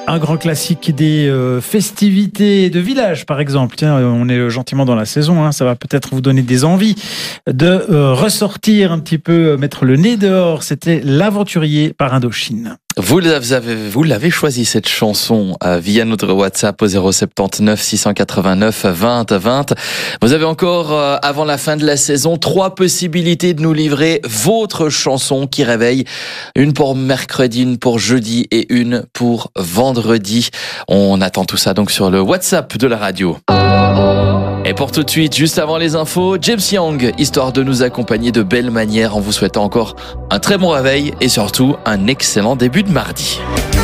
Un grand classique des festivités de village, par exemple. Tiens, on est gentiment dans la saison, ça va peut-être vous donner des envies de ressortir un petit peu, mettre le nez dehors. C'était L'Aventurier par Indochine. Vous l'avez choisi cette chanson via notre WhatsApp au 079 689 20 20. Vous avez encore, avant la fin de la saison, 3 possibilités de nous livrer votre chanson qui réveille. Une pour mercredi, une pour jeudi et une pour vendredi. On attend tout ça donc sur le WhatsApp de la radio. Et pour tout de suite, juste avant les infos, James Young, histoire de nous accompagner de belle manière en vous souhaitant encore un très bon réveil et surtout un excellent début de mardi.